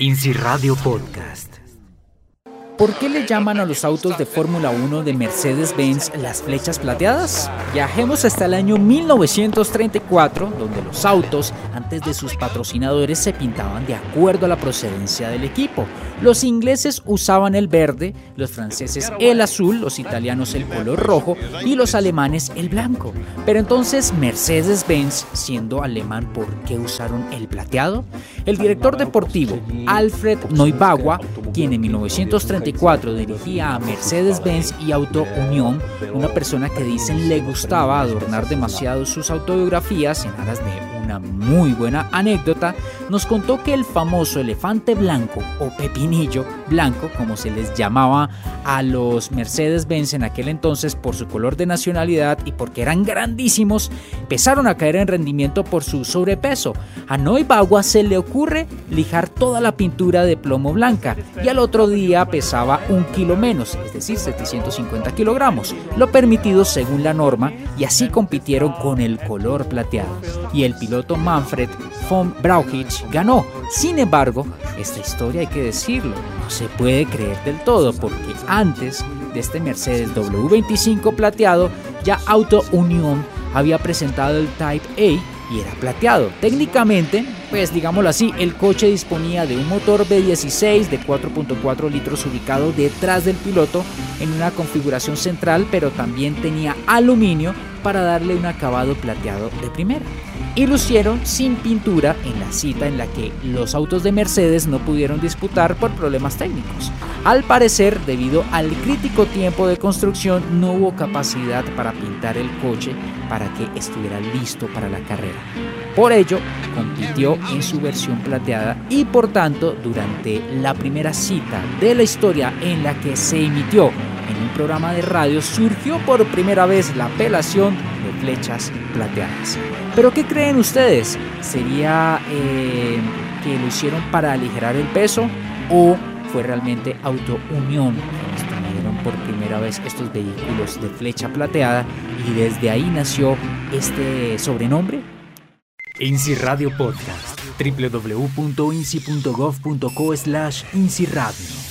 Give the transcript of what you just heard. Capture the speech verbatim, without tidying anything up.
INSI Radio Podcast. ¿Por qué le llaman a los autos de Fórmula uno de Mercedes-Benz las flechas plateadas? Viajemos hasta el año mil novecientos treinta y cuatro, donde los autos, antes de sus patrocinadores, se pintaban de acuerdo a la procedencia del equipo. Los ingleses usaban el verde, los franceses el azul, los italianos el color rojo y los alemanes el blanco. Pero entonces, Mercedes-Benz, siendo alemán, ¿por qué usaron el plateado? El director deportivo Alfred Neubauer, quien en mil novecientos treinta y cuatro dirigía a Mercedes-Benz y Auto Union, una persona que dicen le gustaba adornar demasiado sus autobiografías en aras de una muy buena anécdota, nos contó que el famoso elefante blanco o pepinillo blanco, como se les llamaba a los Mercedes-Benz en aquel entonces por su color de nacionalidad y porque eran grandísimos, empezaron a caer en rendimiento por su sobrepeso. A Neubauer se le ocurre lijar toda la pintura de plomo blanca y al otro día pesaba un kilo menos, es decir, setecientos cincuenta kilogramos, lo permitido según la norma, y así compitieron con el color plateado. Y el piloto Manfred von Brauchitsch ganó. Sin embargo, esta historia hay que decirlo, no se puede creer del todo, porque antes de este Mercedes W veinticinco plateado, ya Auto Union había presentado el Type A y era plateado. Técnicamente, pues digámoslo así, el coche disponía de un motor V dieciséis de cuatro punto cuatro litros ubicado detrás del piloto en una configuración central, pero también tenía aluminio para darle un acabado plateado de primera. Y lucieron sin pintura en la cita en la que los autos de Mercedes no pudieron disputar por problemas técnicos. Al parecer, debido al crítico tiempo de construcción, no hubo capacidad para pintar el coche para que estuviera listo para la carrera. Por ello, compitió en su versión plateada y por tanto, durante la primera cita de la historia en la que se emitió en un programa de radio, surgió por primera vez la apelación de flechas plateadas. ¿Pero qué creen ustedes? ¿Sería eh, que lo hicieron para aligerar el peso o fue realmente Auto Union quienes trajeron por primera vez estos vehículos de flecha plateada y desde ahí nació este sobrenombre? INSI Radio Podcast. doble u doble u doble u punto insi punto gov punto co slash INSI Radio.